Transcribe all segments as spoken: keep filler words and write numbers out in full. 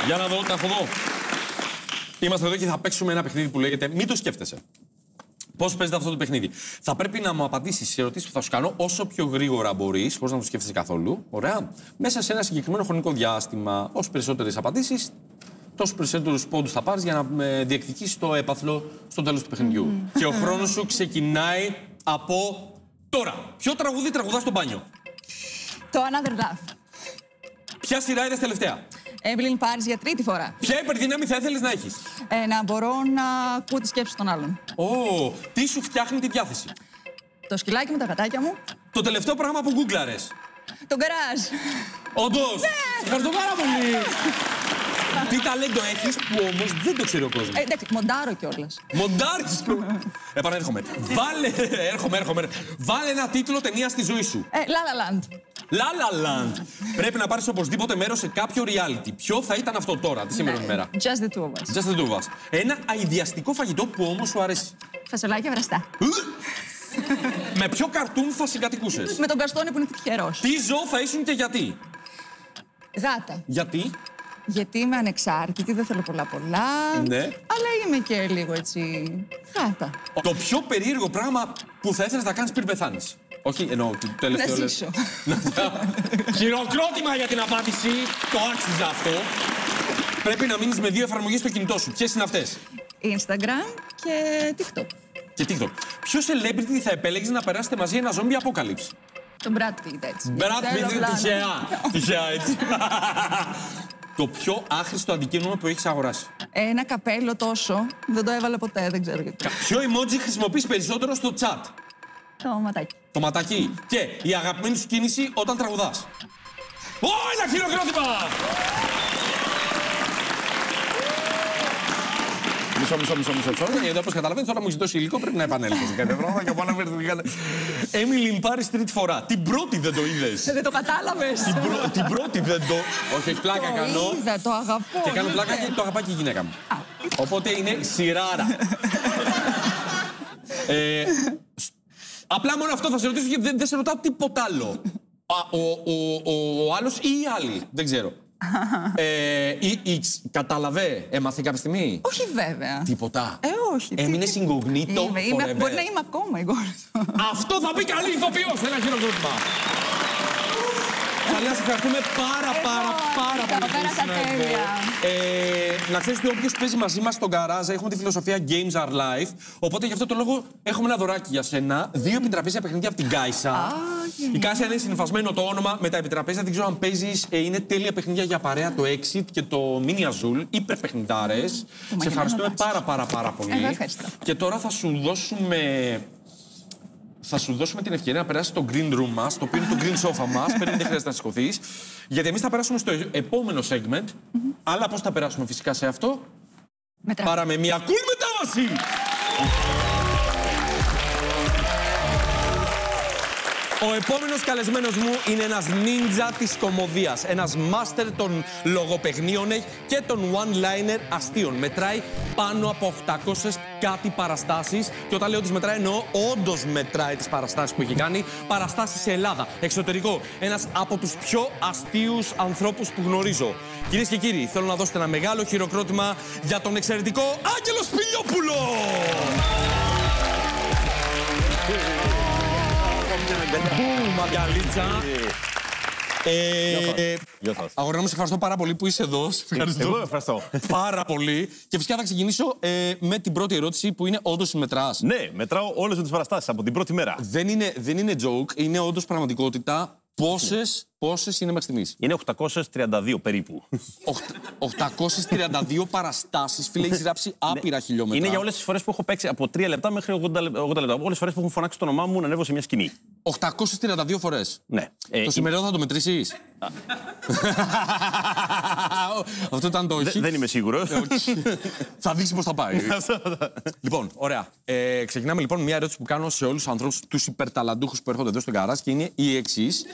Για να δω, τα έχω δω. Είμαστε εδώ και θα παίξουμε ένα παιχνίδι που λέγεται Μην το σκέφτεσαι. Πώς παίζεται αυτό το παιχνίδι? Θα πρέπει να μου απαντήσεις σε ερωτήσεις που θα σου κάνω όσο πιο γρήγορα μπορείς, χωρίς να το σκέφτεσαι καθόλου. Ωραία. Μέσα σε ένα συγκεκριμένο χρονικό διάστημα, όσο περισσότερες απαντήσεις, τόσο περισσότερους πόντους θα πάρεις για να διεκδικήσεις το έπαθλο στο τέλος του παιχνιδιού. Mm. Και ο χρόνος σου ξεκινάει από τώρα. Ποιο τραγούδι τραγουδάς στο μπάνιο? Το Another Love. Ποια σειρά είδες τελευταία? Emily in Paris για τρίτη φορά. Ποια υπερδύναμη θα ήθελες να έχεις? Ε, να μπορώ να ακούω τις σκέψεις των άλλων. Ω, oh, τι σου φτιάχνει τη διάθεση? Το σκυλάκι με τα γατάκια μου. Το τελευταίο πράγμα που γκούγκλαρες? Το γκαράζ. Όντως! Ναι. Ευχαριστώ πάρα πολύ! Τι ταλέντο έχεις που όμως δεν το ξέρει ο κόσμος? Ε, εντάξει, μοντάρω κιόλας. Μοντάρεις! Επανέρχομαι. Βάλε. Έρχομαι, έρχομαι. Βάλε ένα τίτλο ταινία στη ζωή σου. Ε, La La Land. La La Land. Πρέπει να πάρεις οπωσδήποτε μέρος σε κάποιο reality. Ποιο θα ήταν αυτό τώρα, τη σήμερα ημέρα? Just the two of us. Just the two of us. Ένα αηδιαστικό φαγητό που όμως σου αρέσει. Φασολάκια βραστά. Με ποιο καρτούν θα συγκατοικούσες? Με τον Καστόνι που είναι τυχερός. Τι ζώο θα ήσουν και γιατί? Γάτα. Γιατί? Γιατί είμαι ανεξάρτητη, δεν θέλω πολλά πολλά. Ναι. Αλλά είμαι και λίγο έτσι. Γάτα. Το πιο περίεργο πράγμα που θα ήθελες να κάνεις πριν πεθάνεις? Όχι, εννοώ το τελευταίο. Να ζήσω. Χειροκρότημα για την απάντηση. Το άξιζα αυτό. Πρέπει να μείνεις με δύο εφαρμογές στο κινητό σου. Ποιες είναι αυτές? Instagram και TikTok. Και TikTok. Ποιο celebrity θα επέλεγες να περάσετε μαζί ένα zombie apocalypse? Τον Brad Pitt, έτσι. Brad Pitt, τυχαία. Τυχαία, έτσι. Το πιο άχρηστο αντικείμενο που έχεις αγοράσει? Ένα καπέλο τόσο. Δεν το έβαλα ποτέ, δεν ξέρω γιατί. Ποιο emoji χρησιμοποιείς περισσότερο στο chat? Το ματάκι. Το ματάκι. Και η αγαπημένη σου κίνηση όταν τραγουδάς? Ω, ένα χειροκρότημα! Μισό, μισό, μισό, μισό, μισό. Γιατί όπως καταλαβαίνεις, τώρα μου έχει δώσει υλικό, πρέπει να επανέλθω σε κάποια πράγματα και πάνω να Emily in Paris τρίτη φορά. Την πρώτη δεν το είδες? Δεν το κατάλαβες. Την, πρω... την πρώτη δεν το... Όχι, όχι, πλάκα το κάνω. Το είδα, το αγαπώ. Και κάνω πλάκα και το αγαπάει και η γυναίκα μου. Α. Οπότε είναι σειράρα. ε, απλά μόνο αυτό θα σε ρωτήσω και δεν, δεν σε ρωτάω τίποτα άλλο. Α, ο, ο, ο, ο άλλος ή η άλλη, δεν ξέρω. ε, ή, ή, κατάλαβε, έμαθε κάποια στιγμή? Όχι βέβαια. Τίποτα. Ε, όχι. Έμεινε συγκογνήτο. Μπορεί να είμαι ακόμα εγώ. Αυτό θα πει καλή ηθοποιός. Ένα χειροκρότημα. Καλή, να σε ευχαριστούμε πάρα πάρα πάρα πολύ. Πέρασα τέλεια. Ε, να ξέρεις ότι όποιος παίζει μαζί μας στον γκαράζ έχουμε τη φιλοσοφία Games are life. Οπότε γι' αυτό το λόγο έχουμε ένα δωράκι για σένα. Δύο επιτραπέζια παιχνίδια από την Κάισα. Η Κάισα είναι συνυφασμένο το όνομα με τα επιτραπέζια. Δεν ξέρω αν παίζεις. Ε, είναι τέλεια παιχνίδια για παρέα, το Exit και το Mini Azul. Υπερ παιχνιδάρες. Σε ευχαριστούμε πάρα πάρα πάρα πολύ. Και τώρα θα σου δώσουμε. Θα σου δώσουμε την ευκαιρία να περάσεις στο green room μας, το οποίο είναι το green sofa μας. Περίμενε, δεν χρειάζεται να σηκωθείς. Γιατί εμείς θα περάσουμε στο επόμενο segment. Mm-hmm. Αλλά πώς θα περάσουμε φυσικά σε αυτό? Μετρά. Παρά με μια cool μετάβαση! Ο επόμενος καλεσμένος μου είναι ένας νίντζα της κωμωδίας. Ένας μάστερ των λογοπαιχνίων έχει και των one-liner αστείων. Μετράει πάνω από οκτακόσιες κάτι παραστάσεις. Και όταν λέω τις μετράει, εννοώ όντως μετράει τις παραστάσεις που έχει κάνει. Παραστάσεις σε Ελλάδα, εξωτερικό. Ένας από τους πιο αστείους ανθρώπους που γνωρίζω. Κυρίες και κύριοι, θέλω να δώσετε ένα μεγάλο χειροκρότημα για τον εξαιρετικό Άγγελο Σπηλιόπουλο! Μπούμ, αγκαλίτσα. Αγορά μου, σε ευχαριστώ πάρα πολύ που είσαι εδώ. Εγώ ευχαριστώ. Πάρα πολύ. Και φυσικά θα ξεκινήσω ε, με την πρώτη ερώτηση που είναι όντως μετράς? Ναι, μετράω όλες τις παραστάσεις από την πρώτη μέρα. Δεν είναι, δεν είναι joke, είναι όντως πραγματικότητα. Πόσες, πόσες είναι μέχρι στιγμής? Είναι οκτακόσιες τριάντα δύο περίπου. οκτακόσιες τριάντα δύο παραστάσεις, φίλε, έχεις γράψει άπειρα χιλιόμετρα. Είναι για όλες τις φορές που έχω παίξει από τρία λεπτά μέχρι ογδόντα λεπτά. Όλες τις φορές που έχουν φωνάξει το όνομά μου να ανέβω σε μια σκηνή. οκτακόσιες τριάντα δύο φορές. Ναι. Το σημερινό θα το μετρήσεις? Αυτό ήταν το όχι. Δεν είμαι σίγουρος. Θα δείξει πώς θα πάει. Λοιπόν, ωραία. Ε, ξεκινάμε λοιπόν μια ερώτηση που κάνω σε όλους τους ανθρώπους, τους υπερταλαντούχους που έρχονται εδώ στον γκαράζ και είναι η εξής.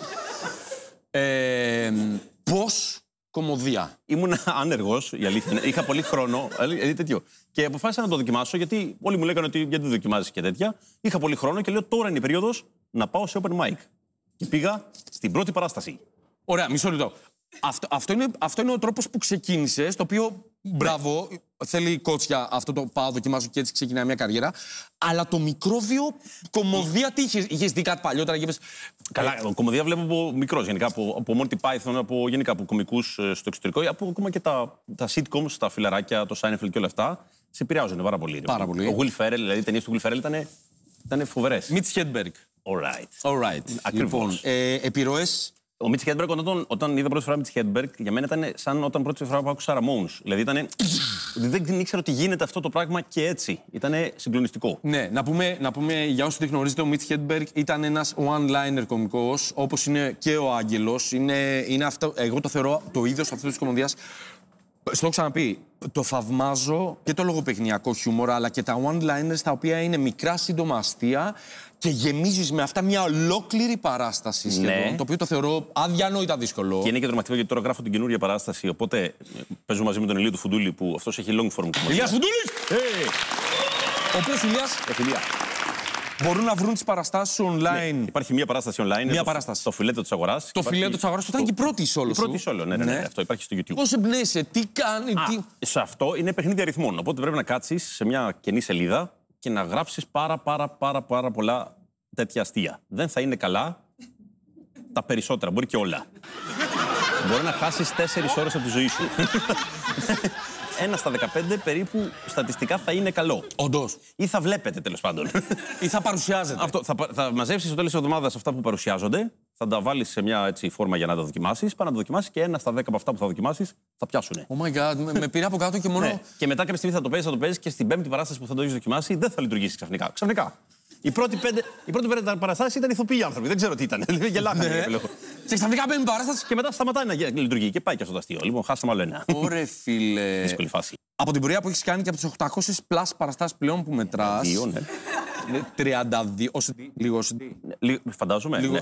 Ε, πώς κωμωδία? Ήμουν άνεργος, η αλήθεια είναι. Είχα πολύ χρόνο. Δηλαδή τέτοιο. Και αποφάσισα να το δοκιμάσω γιατί όλοι μου λέγανε ότι γιατί δεν δοκιμάζεις και τέτοια. Είχα πολύ χρόνο και λέω τώρα είναι η περίοδος να πάω σε open mic. Και πήγα στην πρώτη παράσταση. Ωραία, μισό λεπτό. Αυτό, αυτό, είναι, αυτό είναι ο τρόπος που ξεκίνησες, το οποίο, μπράβο, θέλει κότσια αυτό το πάω, δοκιμάζω και έτσι ξεκινάει μια καριέρα. Αλλά το μικρόβιο κομμωδία, τι είχες, είχες δει κάτι παλιότερα και είπες... Καλά, κομμωδία βλέπω από μικρός, γενικά, από, από Monty Python, από, γενικά από κωμικούς στο εξωτερικό, από ακόμα και τα, τα sitcoms, τα φιλαράκια, το Seinfeld και όλα αυτά, σε επηρεάζουν πάρα πολύ. Πάρα πολύ. Ο Will Ferrell, δηλαδή οι ταινίες του Will Ferrell ήταν, ήταν φοβερές. Mitch Hedberg. All right. All right. Ακριβώς. Λοιπόν, ε, επιρροές... Ο Μίτς Χέντμπεργκ, όταν, όταν είδα πρώτη φορά Μίτς Χέντμπεργκ, για μένα ήταν σαν όταν πρώτη φορά που άκουσα Ramones. Δηλαδή ήταν. Δεν ήξερα ότι γίνεται αυτό το πράγμα και έτσι. Ήταν συγκλονιστικό. Ναι, να πούμε, να πούμε για όσους δεν γνωρίζετε, ο Μίτς Χέντμπεργκ ήταν ένας one-liner κωμικός, όπως είναι και ο Άγγελος. Είναι, είναι αυτό, εγώ το θεωρώ το είδος αυτής της κομμωδίας. Στο έχω ξαναπεί, το θαυμάζω και το λογοπαιχνιακό χιούμορ, αλλά και τα one-liners τα οποία είναι μικρά σύντομα αστεία και γεμίζεις με αυτά μια ολόκληρη παράσταση σχεδόν. Ναι. Το οποίο το θεωρώ αδιανόητα δύσκολο. Και είναι και τρομακτικό γιατί τώρα γράφω την καινούργια παράσταση. Οπότε παίζω μαζί με τον Ηλία του Φουντούλη που αυτός έχει long form κομμωδία. Ηλίας Φουντούλης! Hey! Ο οποίος Ηλίας Εφηλία. μπορούν να βρουν τις παραστάσεις online. Ναι, υπάρχει μία παράσταση online. Μία το, παράσταση. Το φιλέτο της αγοράς. Το φιλέτο της αγοράς που ήταν και η πρώτη σόλο. Η πρώτη σόλο, ναι, ναι, ναι, ναι. Αυτό υπάρχει στο YouTube. Πώς εμπνέεσαι, τι κάνει, Α, τι... σε αυτό είναι παιχνίδι αριθμών. Οπότε πρέπει να κάτσεις σε μια κενή σελίδα και να γράψεις πάρα πάρα πάρα πάρα πολλά τέτοια αστεία. Δεν θα είναι καλά τα περισσότερα, μπορεί και όλα. Μπορεί να χάσεις τέσσερις ώρες από τη ζωή σου. Ένα στα δεκαπέντε περίπου στατιστικά θα είναι καλό. Όντως. Ή θα βλέπετε τέλος πάντων. Ή θα παρουσιάζεται. Αυτό, θα, θα μαζέψεις στο τέλος της εβδομάδας αυτά που παρουσιάζονται, θα τα βάλεις σε μια έτσι, φόρμα για να τα δοκιμάσεις, πάνε να τα δοκιμάσεις και ένα στα δέκα από αυτά που θα δοκιμάσεις θα πιάσουνε. Oh my god, με, με πήρε από κάτω και μόνο. Ναι. Και μετά κάποια στιγμή θα το παίζεις, θα το παίζεις και στην πέμπτη παράσταση που θα το έχεις δοκιμάσει δεν θα λειτουργήσει ξαφνικά. Ξαφνικά. Οι πρώτοι πέντε, οι πρώτοι πέντε παραστάσεις ήταν ηθοποιοί άνθρωποι. Δεν ξέρω τι ήταν. Γελάχανε. Ναι. Και ξαφνικά παίρνει παράσταση. Και μετά σταματάει να λειτουργεί και πάει και αυτό το αστείο. Λοιπόν, χάσαμε άλλο ένα. Ωραία, φίλε. Δύσκολη φάση. Από την πορεία που έχεις κάνει και από τις οκτακόσιες πλας παραστάσεις πλέον που μετράς. Δύο, ναι. τριάντα δύο. Όσο τι, λίγο όσο τι. Λίγο, φαντάζομαι. Λίγο. Ναι.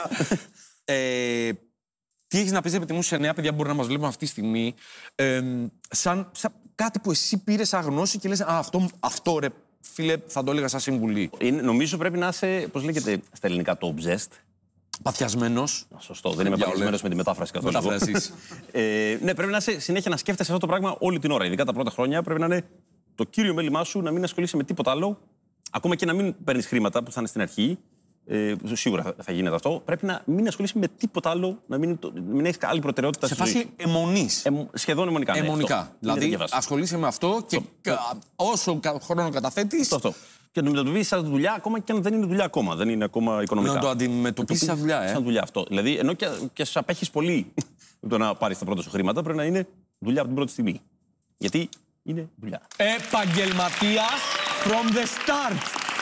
ε, τι έχεις να πεις, επειδή μου σε νέα παιδιά μπορεί να μας βλέπουν αυτή τη στιγμή, ε, σαν, σαν κάτι που εσύ πήρες σαν γνώση και λες, α, αυτό, αυτό ρε, φίλε, θα το έλεγα σαν συμβουλή. Είναι, νομίζω πρέπει να είσαι, πώς λέγεται στα ελληνικά, το obsessed. Παθιασμένος. Σωστό, δεν είμαι παθιασμένος με τη μετάφραση καθόλου. Μετάφρασης. ε, ναι, πρέπει να είσαι συνέχεια να σκέφτεσαι αυτό το πράγμα όλη την ώρα. Ειδικά τα πρώτα χρόνια πρέπει να είναι το κύριο μέλημά σου να μην ασχολείσαι με τίποτα άλλο. Ακόμα και να μην παίρνεις χρήματα που θα είναι στην αρχή. Ε, σίγουρα θα γίνεται αυτό. Πρέπει να μην ασχολείσαι με τίποτα άλλο, να μην, μην έχεις άλλη προτεραιότητα Σε στη ζωή φάση αιμονής. Ε, σχεδόν αιμονικά. Ναι, Αιμονικά. αυτό. Δηλαδή, ασχολείσαι με αυτό και κα, όσο χρόνο καταθέτεις. Αυτό. αυτό. Και να το αντιμετωπίσεις σαν δουλειά, ακόμα και αν δεν είναι δουλειά ακόμα. Δεν είναι ακόμα οικονομικά. Να το αντιμετωπίσεις σαν δουλειά, ε. Σαν δουλειά αυτό. Δηλαδή, ενώ και, και σε απέχεις πολύ το να πάρεις τα πρώτα σου χρήματα, πρέπει να είναι δουλειά από την πρώτη στιγμή. Γιατί είναι δουλειά. Επαγγελματίας from the start.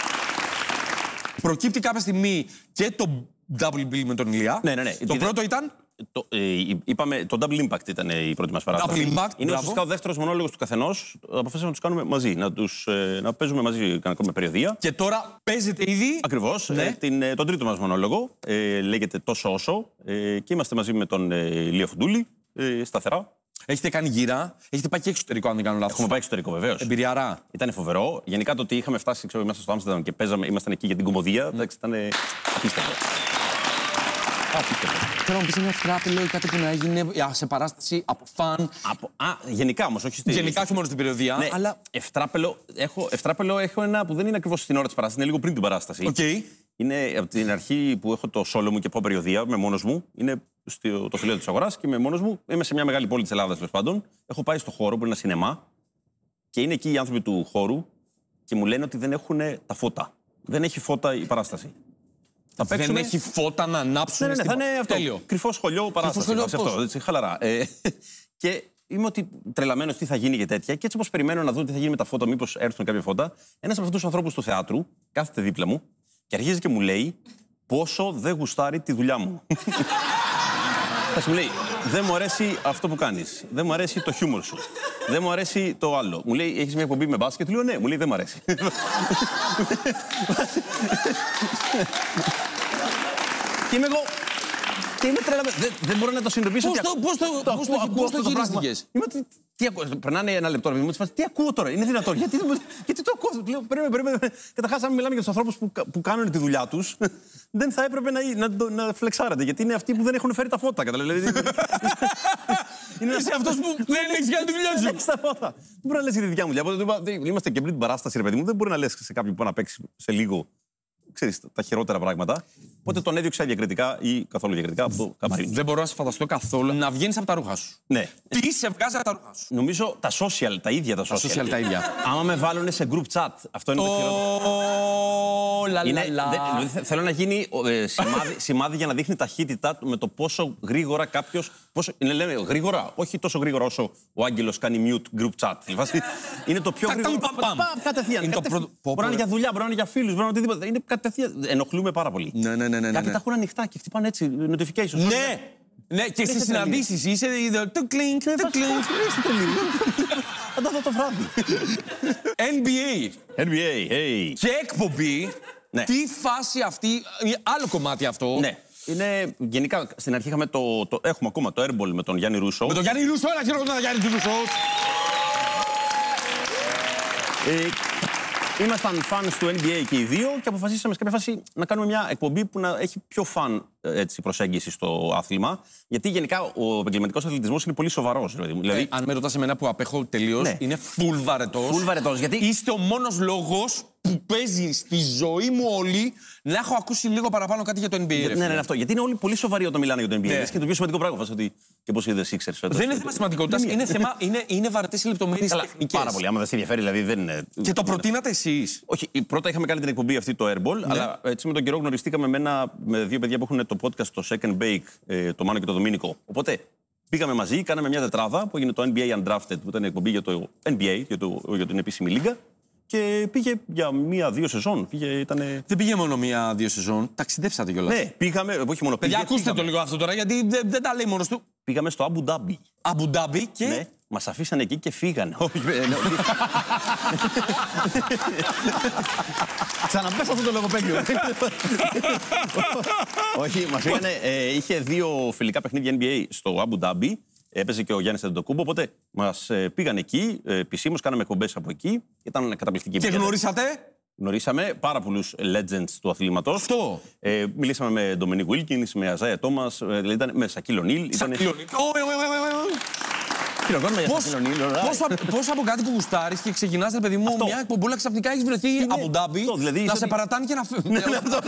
Προκύπτει κάποια στιγμή και το Double Bill με τον Ηλία. Ναι, ναι, ναι. Το Τι πρώτο δε... ήταν. Το, ε, είπαμε, το Double Impact ήταν η πρώτη μας παράσταση. Double Impact, είναι ουσιαστικά ο δεύτερος μονόλογος του καθενός. Αποφάσισαμε να τους κάνουμε μαζί, να, τους, ε, να παίζουμε μαζί με περιοδία. Και τώρα παίζετε ήδη. Ακριβώς. Ναι. Ε, την, ε, τον τρίτο μας μονόλογο ε, λέγεται Τόσο Όσο ε, και είμαστε μαζί με τον ε, Ηλία Φουντούλη ε, σταθερά. Έχετε κάνει γύρα. Έχετε πάει και εξωτερικό, αν δεν κάνω λάθος. Έχουμε πάει εξωτερικό, βεβαίως. Εμπειριαρά. Ήταν φοβερό. Γενικά το ότι είχαμε φτάσει ξέρω, μέσα στο Άμστερνταμ και παίζαμε, ήμασταν εκεί για την κομμωδία, mm. ήταν απίστευτο. Απίστευτο. Θέλω να μου πεις ένα ευτράπελο ή κάτι που να έγινε σε παράσταση από φαν. Από... Α, γενικά όμως, όχι στη... Γενικά, όχι μόνο στην περιοδία. Ναι, αλλά... ευτράπελο, έχω, ευτράπελο έχω ένα που δεν είναι ακριβώς στην ώρα της παράστασης, είναι λίγο πριν την παράσταση. Okay. Είναι από την αρχή που έχω το solo μου και πάω περιοδία με μόνος μου. Είναι στο, το φιλέτο της αγοράς και με μόνος μου. Είμαι σε μια μεγάλη πόλη της Ελλάδας, τέλος πάντων. Έχω πάει στο χώρο που είναι ένα σινεμά και είναι εκεί οι άνθρωποι του χώρου και μου λένε ότι δεν έχουν τα φώτα. Δεν έχει φώτα η παράσταση. Θα παίξουμε... Δεν έχει φώτα να ανάψουν. Ναι, ναι, ναι, στην... θα είναι αυτό. Τέλειο. Κρυφό σχολείο παράσταση. Κρυφό σχολείο, αυτό, έτσι, χαλαρά. Ε, και είμαι ότι τρελαμένος τι θα γίνει και τέτοια. Και έτσι όπως περιμένω να δω τι θα γίνει με τα φώτα, μήπως έρθουν κάποια φώτα, ένας από αυτούς τους ανθρώπους του θεάτρου κάθεται δίπλα μου και αρχίζει και μου λέει πόσο δεν γουστάρει τη δουλειά μου. Θα μου λέει, δεν μου αρέσει αυτό που κάνεις. Δεν μου αρέσει το χιούμορ σου. Δεν μου αρέσει το άλλο. Μου λέει, έχεις μια εκπομπή με μπάσκετ. Του λέω, ναι, μου λέει, δεν μου αρέσει. Και είμαι εγώ. Και είμαι τρελαμένος. Δεν, δεν μπορώ να το συνειδητοποιήσω. Πώς το, πώς το, πώς το, πώς το χειρίστηκες. Είμαι ότι Τι ακούω, περνάνε ένα λεπτό, μου τη τι ακούω τώρα, είναι δυνατόν, γιατί, γιατί το ακούω. Λέω, περίμενε, περίμενε. Καταρχάς, αν μιλάμε για τους ανθρώπους που, που κάνουν τη δουλειά τους, δεν θα έπρεπε να, να, να φλεξάρετε, γιατί είναι αυτοί που δεν έχουν φέρει τα φώτα. Καταλαβαίνετε. Είναι εσύ αυτός που δεν έχεις κάνει τη δουλειά σου. Έχεις τα φώτα. Δεν μπορεί να λες για τη δικιά μου δουλειά. Είμαστε και πριν την παράσταση, ρε παιδί μου, δεν μπορεί να λες σε κάποιον που να παίξει σε λίγο. Ξέρεις, τα χειρότερα πράγματα. Οπότε τον έδιωξα διακριτικά ή καθόλου διακριτικά από το καμαρίνι. Δεν μπορώ να σε φανταστώ καθόλου να βγαίνεις από τα ρούχα σου. Ναι. Τι σε βγάζει από τα ρούχα σου. Νομίζω τα social, τα ίδια τα social. Τα social τα ίδια. Άμα με βάλουν σε group chat, αυτό είναι το χειρότερο. Είναι, δε, δε, θέλω να γίνει ε, σημάδι, σημάδι για να δείχνει ταχύτητα με το πόσο γρήγορα κάποιος. Λέμε γρήγορα, όχι τόσο γρήγορα όσο ο Άγγελος κάνει mute group chat. Είναι το πιο γρήγορο. Κατευθείαν. Μπορεί να είναι για δουλειά, μπορεί να είναι για φίλους, μπορεί να είναι οτιδήποτε. Είναι κατευθείαν. Ενοχλούμε πάρα πολύ. Ναι, ναι, ναι, ναι, Κάποιοι ναι. τα έχουν ανοιχτά και χτυπάνε έτσι notifications. Ναι! Ναι, και στις συναντήσεις είσαι το κλινκ, το κλινκ. Θα το δω το βράδυ. N B A. N B A, hey. Και εκπομπή. Ναι. Τι φάση αυτή, άλλο κομμάτι αυτό. Ναι. Είναι, γενικά, στην αρχή είχαμε το, το, έχουμε ακόμα το Airball με τον Γιάννη Ρούσο. Με τον Γιάννη Ρούσο, ένα χειρότερο τον Γιάννη Ρούσο. Ε, Ήμασταν fans του N B A και οι δύο και αποφασίσαμε σε κάποια φάση να κάνουμε μια εκπομπή που να έχει πιο φαν έτσι, προσέγγιση στο άθλημα. Γιατί γενικά ο επαγγελματικός αθλητισμός είναι πολύ σοβαρός. Δηλαδή, ε, αν με ρωτάς εμένα που απέχω τελείως, ναι. Είναι full βαρετός. Full βαρετός, γιατί είστε ο μόνος λόγος που παίζει στη ζωή μου όλη να έχω ακούσει λίγο παραπάνω κάτι για το N B A. Ναι, ναι, ναι, αυτό. Γιατί είναι όλοι πολύ σοβαροί όταν μιλάνε για το N B A. Ναι. Και το πιο σημαντικό πράγμα φάση ότι. Και πώς είδε Sixers φέτος. Δεν είναι θέμα σημαντικότητας, είναι, θέμα, είναι, είναι βαρετές οι λεπτομέρειες τεχνικές. Πάρα πολύ. Άμα δεν σε ενδιαφέρει, δηλαδή δεν είναι. Και το προτείνατε εσείς. Όχι, πρώτα είχαμε κάνει την εκπομπή αυτή το Airball, ναι. Αλλά έτσι με τον καιρό γνωριστήκαμε με, ένα, με δύο παιδιά που έχουν το podcast, το Second Bake, το Μάνο και το Δομήνικο. Οπότε πήγαμε μαζί, κάναμε μια τετράδα που έγινε το N B A Undrafted, που ήταν η εκπομπή για το N B A, για, το, για την επίσημη λίγα. Και πήγε για μία-δύο σεζόν. Πήγε, ήτανε... Δεν πήγε μόνο μία-δύο σεζόν. Ταξιδέψατε κιόλας. Ναι, πήγαμε. Όχι μόνο παιδιά, ακούστε πήγαμε. Το λίγο αυτό τώρα, γιατί δεν, δεν τα λέει μόνος του. Πήγαμε στο Αμπου Ντάμπι. Αμπου Ντάμπι και. Ναι, μας αφήσανε εκεί και φύγανε. Ξαναπες αυτό το λογοπαίγνιο. Όχι, μας φύγανε. Ε, είχε δύο φιλικά παιχνίδια N B A στο Αμπου Ντάμπι. Έπαιζε και ο Γιάννης Αντετοκούμπο, οπότε μας ε, πήγαν εκεί, ε, επισήμως, κάναμε εκπομπές από εκεί. Ήταν καταπληκτική Και γνωρίσατε. Γνωρίσαμε πάρα πολλούς legends του αθλήματος. Αυτό. Ε, μιλήσαμε με Ντομινίκ Βίλκινς, με Αζάια Τόμας, ε, ήταν, με Σακίλ Ονίλ. Πώς από κάτι που γουστάρεις και ξεκινάς, ρε παιδί μου, αυτό. Μια εκπομπούλα ξαφνικά έχεις βρεθεί από Ντάμπι, δηλαδή, να σε ότι... παρατάνε και να φεύγει.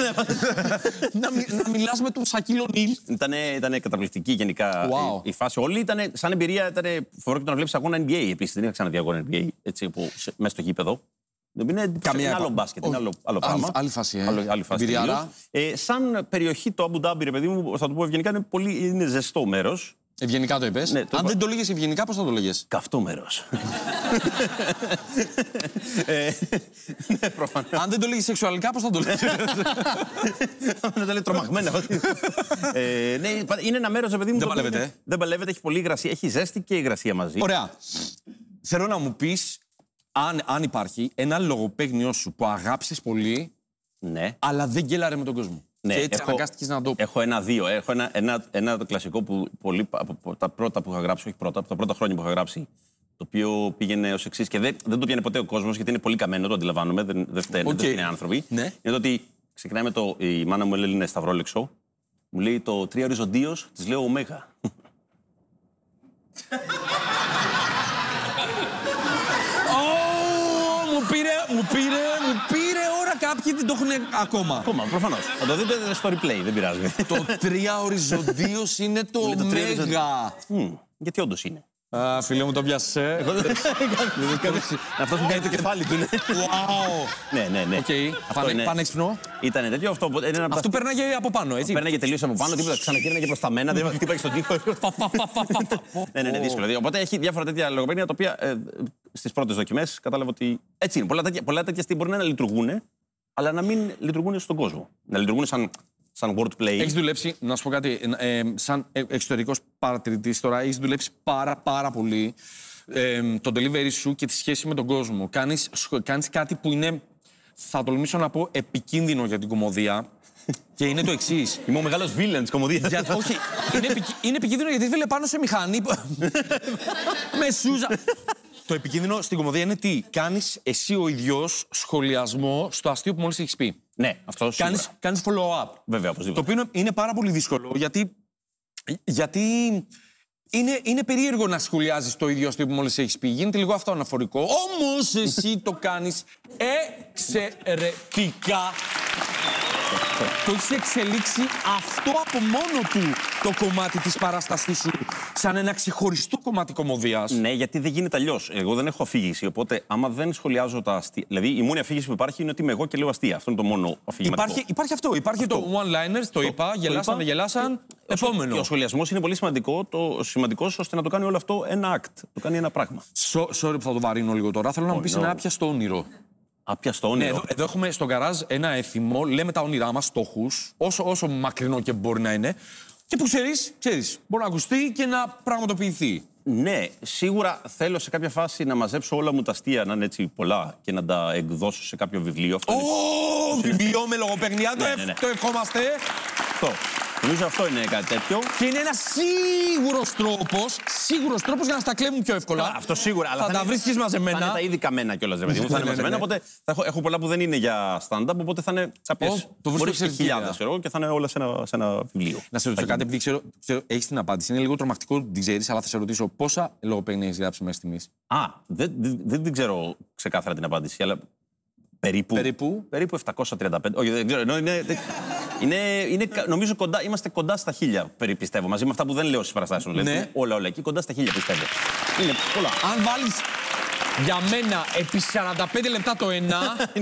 Να μιλάς με τον Σακίλ Ονίλ. Ήταν καταπληκτική γενικά wow. η, η φάση. Όλη ήταν σαν εμπειρία, ήταν φοβερό και το να βλέπεις αγώνα N B A. Επίσης δεν είχα ξαναδεί αγώνα N B A έτσι, που, σε, μέσα στο γήπεδο. Είναι Καμία άλλο μπάσκετ, είναι άλλο, άλλο πράγμα. Άλλη φάση, ε. Άλλο, άλλη φάση ε, σαν περιοχή το Αμπου Ντάμπι, ρε παιδί μου, θα το πω ευγενικά, είναι, πολύ, είναι ζεστό μέρος. Ευγενικά το είπες. Ναι, το Αν είπα... δεν το λέγες ευγενικά, πώς θα το λέγες? Καυτό μέρος. ε, ναι, προφανώς. Αν δεν το λέγες σεξουαλικά, πώς θα το λέγες? Αν δεν το λέει τρομαγμένα. ε, ναι, είναι ένα μέρος, ρε παιδί μου. Δεν παλεύεται. Είναι, δεν παλεύεται, έχει πολύ υγρασία, έχει ζέστη και υγρασία μαζί. Ωραία. Θέλω να μου πεις, αν, αν υπάρχει, ένα λογοπαίγνιό σου που αγάπησες πολύ, ναι. Αλλά δεν γκέλαρε με τον κόσμο. Ναι, και έτσι έχω, αναγκάστηκες να το πει. Έχω ένα-δύο. Έχω ένα, ένα, ένα κλασικό που πολύ, από τα πρώτα που είχα γράψει, όχι πρώτα, από τα πρώτα χρόνια που είχα γράψει, το οποίο πήγαινε ως εξής και δεν, δεν το πιάνε ποτέ ο κόσμος, γιατί είναι πολύ καμένο, το αντιλαμβάνομαι, δεν, δεν φταίνε, okay. δεν είναι άνθρωποι. Ναι. Είναι το ότι ξεκινάει με το. Η μάνα μου έλεγε σταυρόλεξο, μου λέει το τρία οριζοντίος, της λέω ωμέγα. Μου πήρε, μου πήρε, μου πήρε ώρα κάποιοι δεν το έχουν ακόμα. Ακόμα, προφανώς. Θα το δείτε στο replay, δεν πειράζει. Το τρία οριζοντίος είναι το μέγα. Γιατί όντως είναι. Α, φίλε μου, το πιάσε. Αυτό που κάνει το κεφάλι του. Ναι, ναι, ναι. Πανέξυπνο. Ήταν τέτοιο αυτό. Αυτό περνάγε από πάνω, έτσι. Περνάγε τελείως από πάνω, τίποτα ξανακύρναγε προς τα μένα, δεν χτύπαγε στον τοίχο. Ναι, ναι, δύσκολο. Οπότε έχει διάφορα τέτοια λογοπαίγνια τα οποία στις πρώτες δοκιμές κατάλαβα ότι έτσι είναι. Πολλά τέτοια στυλ μπορεί να λειτουργούν, αλλά να μην λειτουργούν στον κόσμο. Να λειτουργούν σαν. Σαν wordplay. Έχεις δουλέψει, να σου πω κάτι, ε, σαν εξωτερικός παρατηρητής τώρα, έχεις δουλέψει πάρα πάρα πολύ ε, το delivery σου και τη σχέση με τον κόσμο. Κάνεις, κάνεις κάτι που είναι, θα τολμήσω να πω, επικίνδυνο για την κωμωδία. Και είναι το εξής. Είμαι ο μεγάλος βίλεν της κομμωδίας. Για, όχι, είναι, επικ- είναι επικίνδυνο γιατί φίλε πάνω σε μηχανή. Με σούζα. Το επικίνδυνο στην κομμωδία είναι τι. Κάνεις εσύ ο ίδιος σχολιασμό στο αστείο που μόλις έχεις πει. Ναι, αυτό σίγουρα. Κάνεις, κάνεις follow-up. Βέβαια, Το οπωσδήποτε. οποίο είναι, είναι πάρα πολύ δύσκολο γιατί. Γιατί είναι, είναι περίεργο να σχολιάζεις το ίδιο αστείο που μόλις έχεις πει. Γίνεται λίγο αυτό αναφορικό. Όμως εσύ το κάνεις εξαιρετικά. Το έχεις εξελίξει αυτό από μόνο του το κομμάτι της παράστασής σου σαν ένα ξεχωριστό κομμάτι κομμωδίας. Ναι, γιατί δεν γίνεται αλλιώς. Εγώ δεν έχω αφήγηση. Οπότε, άμα δεν σχολιάζω τα αστεία. Δηλαδή, η μόνη αφήγηση που υπάρχει είναι ότι είμαι εγώ και λέω αστεία. Αυτό είναι το μόνο αφηγηματικό. Υπάρχει, υπάρχει αυτό. Υπάρχει το one-liners, το είπα, γελάσαν, δεν γελάσαν. Επόμενο. Και ο σχολιασμός είναι πολύ σημαντικό, το σημαντικός ώστε να το κάνει όλο αυτό ένα act. Το κάνει ένα πράγμα. So, sorry που θα το βαρύνω λίγο τώρα. Θέλω να μου Oh, πεις no. ένα άπιαστο όνειρο. Άπιαστο Ναι, όνειρο. εδώ, εδώ έχουμε στον γκαράζ ένα έθιμο, λέμε τα όνειρά μας, στόχους, όσο, όσο μακρινό και μπορεί να είναι. Και που ξέρεις, ξέρεις, μπορεί να ακουστεί και να πραγματοποιηθεί. Ναι, σίγουρα θέλω σε κάποια φάση να μαζέψω όλα μου τα αστεία, να είναι έτσι πολλά και να τα εκδώσω σε κάποιο βιβλίο. Αυτό είναι Ω, βιβλίο με λογοπαίγνια, το, Ναι, ευ- ναι, ναι. το ευχόμαστε. αυτό. Νομίζω αυτό είναι κάτι τέτοιο. Και είναι ένα σίγουρος τρόπος, σίγουρος τρόπος για να στα κλέβουν πιο εύκολα. Καλά, αυτό σίγουρα. Αλλά Θα τα είναι- βρίσκεις μαζεμένα. Θα είναι τα ήδη καμένα κιόλας, ρε παιδί μου. Θα Ναι, είναι ναι, μαζεμένα. ναι. Οπότε θα έχω, έχω πολλά που δεν είναι για stand-up, οπότε θα είναι κάποιες. Ω, το βρίσκω Μπορεί και εξαιρετική χιλιάδες, ιδέα. ξέρω εγώ, και θα είναι όλα σε ένα, σε ένα βιβλίο. Να σε ρωτήσω Θα κάτι, επειδή ξέρω, ξέρω έχει την απάντηση. Είναι λίγο τρομακτικό ότι την ξέρεις, αλλά θα σε ρωτήσω πόσα λογοπαίγνια έχεις γράψει μέσα στιγμής. Α, δεν, δεν, δεν την ξέρω ξεκάθαρα την απάντηση, αλλά περίπου. Περίπου. Περίπου επτακόσια τριάντα πέντε. Όχι, δεν ξέρω. Ενώ είναι, είναι, είναι, κα- νομίζω κοντά, είμαστε κοντά στα χίλια, περί- πιστεύω. Μαζί με αυτά που δεν λέω στις παραστάσεις μου. Δηλαδή, Ναι. είναι όλα, όλα εκεί, κοντά στα χίλια, πιστεύω. Είναι πολλά. Αν βάλεις για μένα επί σαράντα πέντε λεπτά το ένα.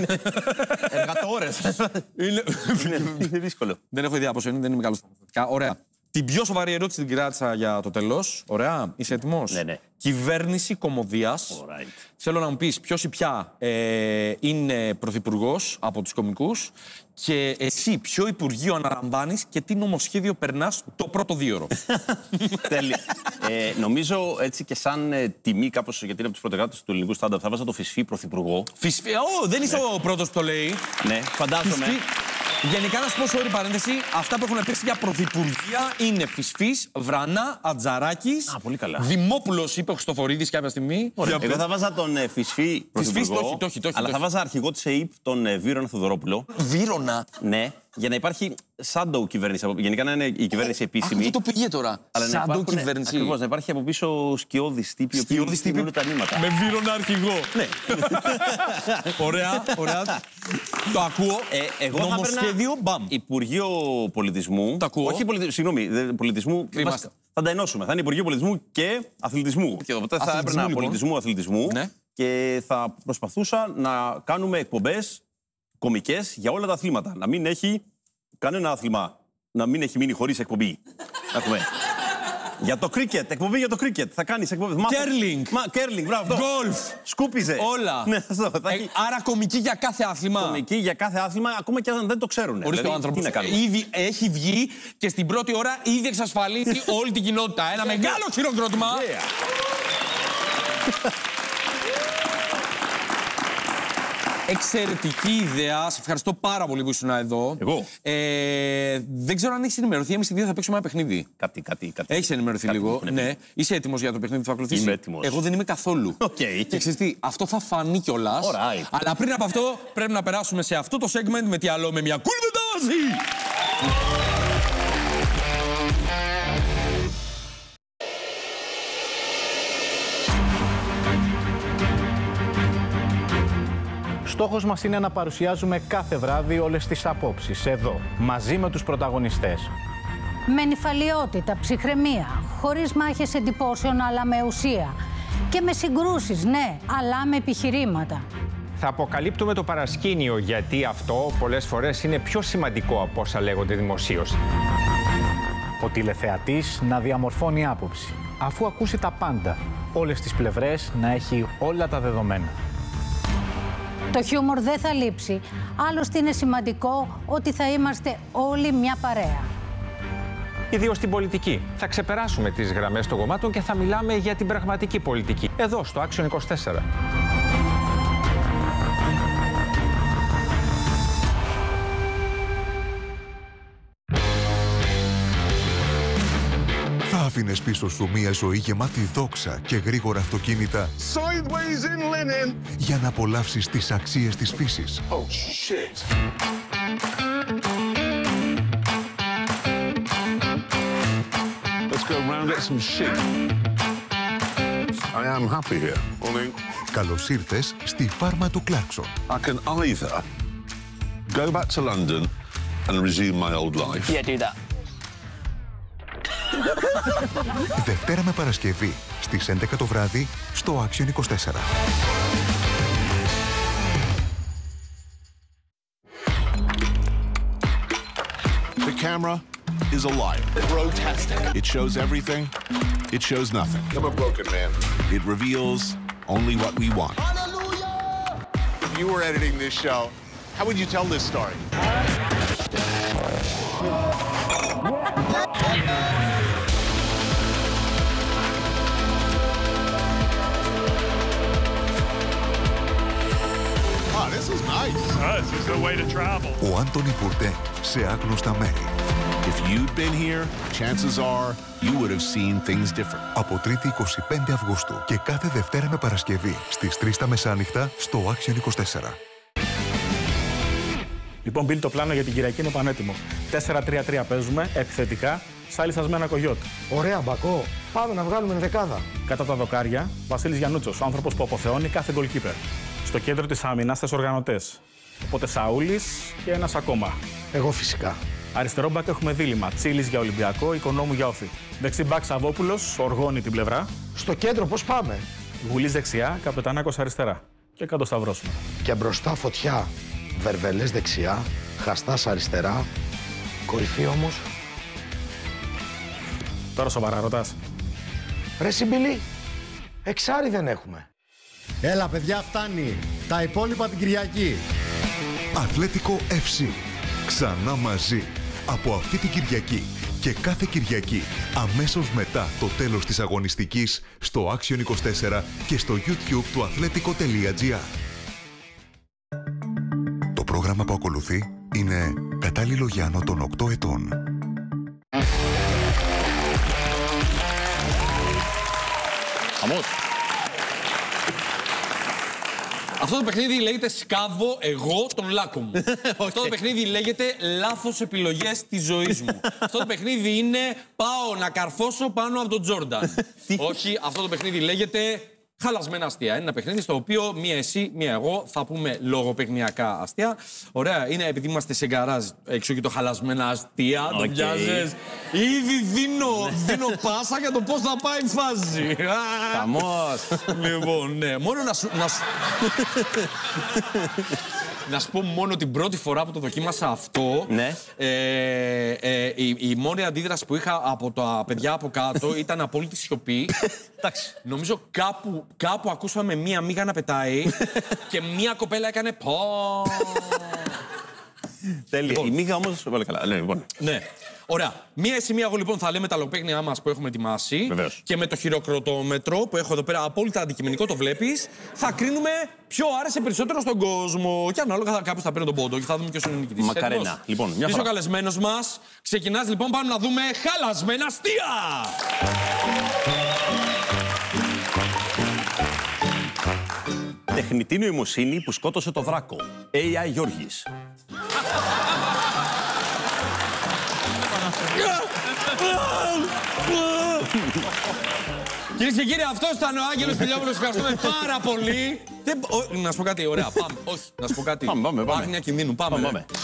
Εργατόρες. είναι... είναι, είναι δύσκολο. Δεν έχω ιδέα πόσο είναι, δεν είμαι καλός στα μαθηματικά. Ωραία. Την πιο σοβαρή ερώτηση την κράτησα για το τέλος. Ωραία. Είσαι έτοιμος? Ναι, ναι. Κυβέρνηση κομμωδίας. Alright. Θέλω να μου πεις ποιος ή ποια ε, είναι πρωθυπουργός από τους κομικούς και εσύ ποιο υπουργείο αναλαμβάνεις και τι νομοσχέδιο περνάς το πρώτο δίωρο. Τέλεια. ε, νομίζω έτσι και σαν ε, τιμή, κάπως γιατί είναι από τους πρωτεγράτες του ελληνικού stand-up, θα βάζα το Φυσφή πρωθυπουργό. Φυσφή. Ω, δεν είσαι ο πρώτος που το λέει. Ναι, φαντάζομαι. Φυσφή. Γενικά, να σου πω, sorry, παρένθεση, αυτά που έχουν παίξει για πρωθυπουργία είναι Φυσφής, Βρανά, Ατζαράκης. Α, πολύ καλά. Δημόπουλος, είπε ο Χριστοφορίδης κάποια στιγμή. Ωραία. Για- Εγώ θα βάζα τον ε, Φυσφή πρωθυπουργό. το έχει, το έχει, το έχει, Αλλά το θα έχει. βάζα αρχηγό της ΕΕΠ τον ε, Βύρονα Θοδωρόπουλο. Βύρωνα. Ναι, για να υπάρχει shadow κυβέρνηση. Γενικά να είναι η κυβέρνηση επίσημη. Αυτό το πήγε τώρα. Αλλά να Σαν το υπάρχουν- κυβέρνηση. Ακριβώς, να υπάρχει από πίσω σκιώδης τύποι. Σκιώδης τύποι. τα νήματα. Με Βύρωνα αρχηγό. Ναι. Ωραία, ωραία. Το ακούω. Ε, εγώ θα Νομοσχέδιο, έπαιρνα μπαμ. Υπουργείο Πολιτισμού. Το ακούω. Όχι πολιτισμού, συγγνώμη, δεν- πολιτισμού. Κρύβαστε. Θα τα ενώσουμε. Θα είναι Υπουργείο Πολιτισμού και Αθλητισμού. Και οπότε θα Αθλητισμού, έπαιρνα λοιπόν. πολιτισμού, αθλητισμού. Ναι. Και θα προσπαθούσα να κάνουμε εκπομπές κομικές για όλα τα αθλήματα. Να μην έχει κανένα άθλημα να μην έχει μείνει χωρίς εκπομπή. Έχουμε. Για το κρίκετ, εκπομπή για το κρίκετ. Θα κάνεις εκπομπή. Κέρλινγκ. Μα, κέρλινγκ, μπράβο. αυτό. Γκολφ. Σκούπιζε. Όλα. Ναι, αυτό. Θα Ε, έχει άρα κομική για κάθε άθλημα. κομική για κάθε άθλημα, ακόμα και αν δεν το ξέρουν. Ορίστε Δηλαδή, ο άνθρωπος. τι να κάνουμε. Ήδη έχει βγει και στην πρώτη ώρα ήδη εξασφαλίζει όλη την κοινότητα. Ένα μεγάλο χειροκρότημα. Εξαιρετική ιδέα. Σε ευχαριστώ πάρα πολύ που ήσουν εδώ. Εγώ. Ε, δεν ξέρω αν έχει ενημερωθεί. Εμείς οι δύο θα παίξουμε ένα παιχνίδι. Κάτι, κάτι, κάτι. Έχει ενημερωθεί Κάτι μου λίγο. έχουν πει. Ναι. Είσαι έτοιμος για το παιχνίδι που θα ακολουθήσει? Είμαι έτοιμος. Εγώ δεν είμαι καθόλου. Οκ. Και ξέρεις τι, αυτό θα φανεί κιόλας. Alright. Αλλά πριν από αυτό, πρέπει να περάσουμε σε αυτό το segment με τι άλλο, με μια cool μετάβαση. Στόχος μας είναι να παρουσιάζουμε κάθε βράδυ όλες τις απόψεις, εδώ, μαζί με τους πρωταγωνιστές. Με νυφαλιότητα, ψυχραιμία, χωρίς μάχες εντυπώσεων αλλά με ουσία. Και με συγκρούσεις, ναι, αλλά με επιχειρήματα. Θα αποκαλύπτουμε το παρασκήνιο, γιατί αυτό πολλές φορές είναι πιο σημαντικό από όσα λέγονται δημοσίως. Ο τηλεθεατής να διαμορφώνει άποψη, αφού ακούσει τα πάντα, όλες τις πλευρές να έχει όλα τα δεδομένα. Το χιούμορ δεν θα λείψει, άλλωστε είναι σημαντικό ότι θα είμαστε όλοι μια παρέα. Ιδίως στην πολιτική. Θα ξεπεράσουμε τις γραμμές των κομμάτων και θα μιλάμε για την πραγματική πολιτική. Εδώ, στο Action είκοσι τέσσερα. άφηνες πίσω σου μια ζωή γεμάτη δόξα και γρήγορα αυτοκίνητα για να απολαύσεις τις αξίες της φύσης. Oh, shit. Let's go round, get some shit. I am happy here. Morning. Καλώς ήρθες στη φάρμα του Κλάρκσον. I can either go back to London and resume my old life. Yeah, do that. Δευτέρα με Παρασκευή στις έντεκα το βράδυ στο Action είκοσι τέσσερα. The camera is a liar. Grotesque. It shows everything. It shows nothing. I'm a broken man. It reveals only what we want. If you were editing this show, how would you tell this story? Oh, this is nice. Oh, this is the way to travel. Ο Άντονι Μπουρντέν σε άγνωστα μέρη. If you'd been here, chances are you would have seen things different. Από Τρίτη εικοστή πέμπτη Αυγούστου και κάθε Δευτέρα με Παρασκευή στις τρεις τα μεσάνυχτα στο Action είκοσι τέσσερα. Λοιπόν, μπει το πλάνο για την Κυριακή, είναι πανέτοιμο. τέσσερα τρία τρία παίζουμε, επιθετικά, σάλι σασμένα κογιότ. Ωραία, Μπακό. Πάμε να βγάλουμε ενδεκάδα. Κατά τα δοκάρια, Βασίλης Γιαννούτσος, ο άνθρωπος που αποθεώνει κάθε goalkeeper. Στο κέντρο της άμυνας, τέσσερις οργανωτές. Οπότε Σαούλης και ένας ακόμα. Εγώ φυσικά. Αριστερό μπακ έχουμε δίλημμα. Τσίλης για Ολυμπιακό, Οικονόμου για Όφη. Δεξί μπακ Σαββόπουλος, οργώνει την πλευρά. Στο κέντρο πώς πάμε? Γουλής δεξιά, Καπετανάκος αριστερά. Και κάτω σταυρώσουμε. Και μπροστά Φωτιά. Βερβελές δεξιά, Χαστάς αριστερά. Κορυφή όμως. Τώρα σοβαρά ρωτάς. Ρε Συμπηλή, εξάρι δεν έχουμε. Έλα παιδιά, φτάνει. Τα υπόλοιπα την Κυριακή. Αθλέτικο εφ σι. Ξανά μαζί. Από αυτή την Κυριακή και κάθε Κυριακή αμέσως μετά το τέλος της αγωνιστικής στο Action είκοσι τέσσερα και στο YouTube του αθλέτικο τελεία τζι άρ. Το πρόγραμμα που ακολουθεί είναι κατάλληλο για άνω των οκτώ ετών. Χαμός. Αυτό το παιχνίδι λέγεται «Σκάβω εγώ τον λάκκο μου». Αυτό το παιχνίδι λέγεται «Λάθος επιλογές της ζωής μου». Αυτό το παιχνίδι είναι «Πάω να καρφώσω πάνω από τον Τζόρνταν». Όχι, αυτό το παιχνίδι λέγεται «Χαλασμένα αστεία». Είναι ένα παιχνίδι στο οποίο μία εσύ, μία εγώ θα πούμε λογοπαιγνιακά αστεία. Ωραία, είναι επειδή είμαστε σε γκαράζ, έξω και το χαλασμένα αστεία, okay. Το πιάζεις. Ήδη δίνω, δίνω πάσα για το πώς θα πάει η φάση. Χαμός. Λοιπόν, ναι, μόνο να σου... Να σου... Να σου πω μόνο την πρώτη φορά που το δοκίμασα αυτό, ναι. ε, ε, η, η μόνη αντίδραση που είχα από τα παιδιά από κάτω ήταν απόλυτη σιωπή. Εντάξει, νομίζω κάπου, κάπου ακούσαμε μία μύγα να πετάει και μία κοπέλα έκανε πω. Τέλεια. Λοιπόν. Η μύγα όμως πολύ καλά. Ναι, λοιπόν. Ναι. Ωραία. Μία εσύ, μία εγώ λοιπόν θα λέμε τα λογοπαίγνια μας που έχουμε ετοιμάσει. Βεβαίως. Και με το χειροκροτόμετρο που έχω εδώ πέρα απόλυτα αντικειμενικό, το βλέπεις, θα κρίνουμε ποιο άρεσε περισσότερο στον κόσμο. Και ανάλογα κάποιος θα παίρνει τον πόντο και θα δούμε ποιος είναι ο νικητής. Μακαρένα. Λοιπόν, μια Είσαι φορά. ο καλεσμένος μας. Ξεκινάς λοιπόν, πάμε να δούμε χαλασμένα αστεία. Τεχνητή νοημοσύνη που σκότωσε το Δράκο. έι άι Γιώργης. Κυρίες και κύριοι, αυτός ήταν ο Άγγελος Τελειόπουλος. Ευχαριστούμε πάρα πολύ. Δεν... Ο... Να σου πω κάτι, ωραία. Πάμε. Όχι, να σου πω κάτι. Πάμε, πάμε, πάμε. Άγνοια κινδύνου. Πάμε. πάμε, πάμε.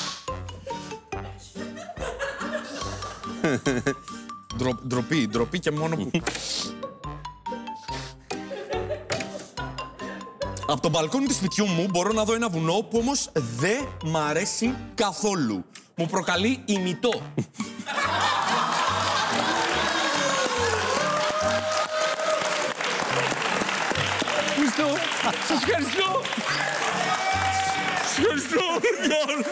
Ντρο... Ντροπή, ντροπή και μόνο που... Από το μπαλκόνι του σπιτιού μου μπορώ να δω ένα βουνό που όμως δεν μ' αρέσει καθόλου. Μου προκαλεί ημιτό. Ευχαριστώ. Σας ευχαριστώ. Σας ευχαριστώ.